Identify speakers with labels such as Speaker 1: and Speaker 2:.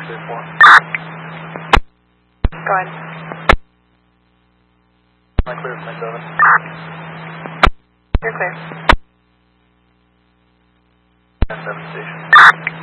Speaker 1: Go ahead.
Speaker 2: Am I clear for my 7?
Speaker 1: You're clear.
Speaker 2: 7 station.